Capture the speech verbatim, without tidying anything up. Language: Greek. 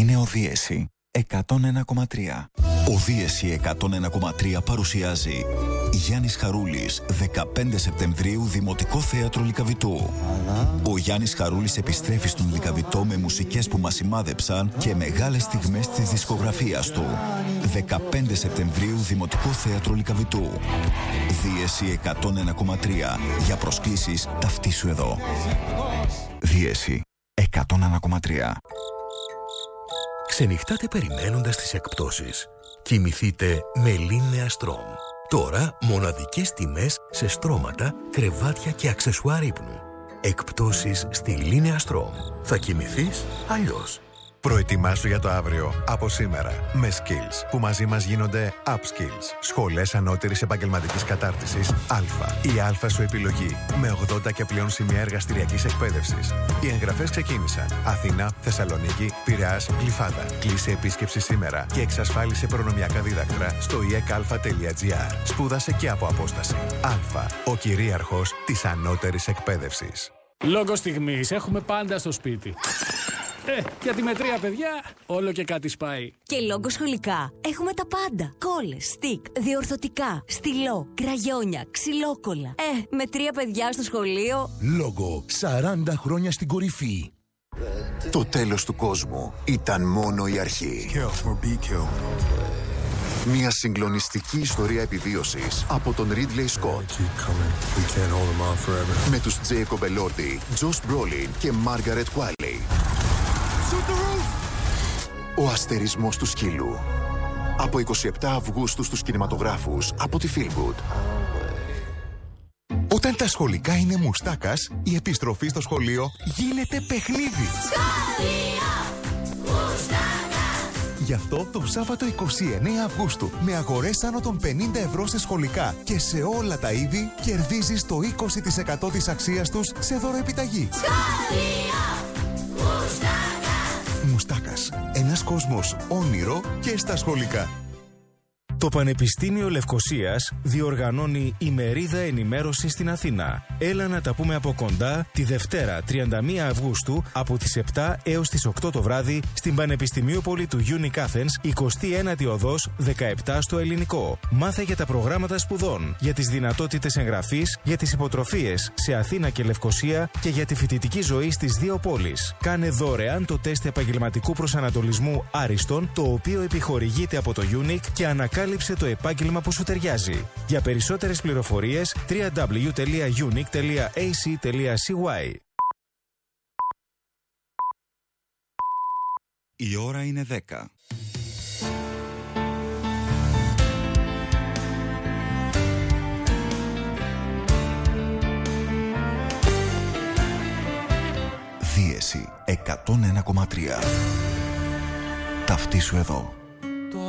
Είναι ο Δίεση εκατόν ένα κόμμα τρία. Ο Δίεση εκατόν ένα κόμμα τρία παρουσιάζει Γιάννης Χαρούλης, δεκαπέντε Σεπτεμβρίου, Δημοτικό Θέατρο Λυκαβητού. Ο Γιάννης Χαρούλης επιστρέφει στον Λυκαβητό με μουσικές που μας σημάδεψαν και μεγάλες στιγμές της δισκογραφίας του. δεκαπέντε Σεπτεμβρίου, Δημοτικό Θέατρο Λυκαβητού. Δίεση εκατόν ένα κόμμα τρία. Για προσκλήσεις ταυτίσου εδώ. Δίεση εκατόν ένα κόμμα τρία. Ξενυχτάτε περιμένοντας τις εκπτώσεις. Κοιμηθείτε με Λίνεα Στρομ. Τώρα μοναδικές τιμές σε στρώματα, κρεβάτια και αξεσουάρ ύπνου. Εκπτώσεις στη Λίνεα Στρομ. Θα κοιμηθείς αλλιώς. Προετοιμάσου για το αύριο από σήμερα με Skills που μαζί μας γίνονται Upskills. Σχολές ανώτερης επαγγελματικής κατάρτισης Α. Η Α σου επιλογή με ογδόντα και πλέον σημεία εργαστηριακής εκπαίδευσης. Οι εγγραφές ξεκίνησαν. Αθήνα, Θεσσαλονίκη, Πειραιάς, Γλυφάδα. Κλείσε επίσκεψη σήμερα και εξασφάλισε προνομιακά δίδακτρα στο ι εκ α τελεία τζι άρ. Σπούδασε και από απόσταση. Α. Ο κυρίαρχος της ανώτερης εκπαίδευσης. Λόγω στιγμής έχουμε πάντα στο σπίτι. Ε, γιατί με τρία παιδιά όλο και κάτι σπάει. Και λόγω σχολικά έχουμε τα πάντα. Κόλλες, στικ, διορθωτικά, στυλό, κραγιόνια, ξυλόκολλα. Ε, με τρία παιδιά στο σχολείο. Λόγω σαράντα χρόνια στην κορυφή. Το τέλος του κόσμου ήταν μόνο η αρχή. Μια συγκλονιστική ιστορία επιβίωσης από τον Ridley Scott. Με τους Jacob Elordi, Josh Brolin και Margaret Qualley. Ο αστερισμός του σκύλου. Από εικοστή εβδόμη Αυγούστου στους κινηματογράφους από τη Feelgood. Όταν τα σχολικά είναι μουστάκας, η επιστροφή στο σχολείο γίνεται παιχνίδι. Σχολείο Μουστάκας. Γι' αυτό το Σάββατο εικοστή ενάτη Αυγούστου, με αγορές άνω των πενήντα ευρώ σε σχολικά και σε όλα τα είδη, κερδίζεις το είκοσι τοις εκατό της αξίας τους σε δωροεπιταγή. Σχολείο Μουστάκας. Μουστάκας. Ένας κόσμος όνειρο και στα σχολικά. Το Πανεπιστήμιο Λευκωσίας διοργανώνει ημερίδα ενημέρωσης στην Αθήνα. Έλα να τα πούμε από κοντά τη Δευτέρα τριάντα μία Αυγούστου από τις επτά έως τις οκτώ το βράδυ στην Πανεπιστημιούπολη του Unic Athens, εικοστή ένατη Οδός δεκαεπτά στο Ελληνικό. Μάθε για τα προγράμματα σπουδών, για τις δυνατότητες εγγραφής, για τις υποτροφίες σε Αθήνα και Λευκωσία και για τη φοιτητική ζωή στις δύο πόλεις. Κάνε δωρεάν το τεστ επαγγελματικού προσανατολισμού Άριστον, το οποίο επιχορηγείται από το Unic και ανακάλυψε το επάγγελμα που σου ταιριάζει. Για περισσότερες πληροφορίες double-u double-u double-u τελεία unic τελεία a c τελεία c y. Η ώρα είναι δέκα. Δίεση εκατόν ένα κόμμα τρία. Ταυτίσου εδώ.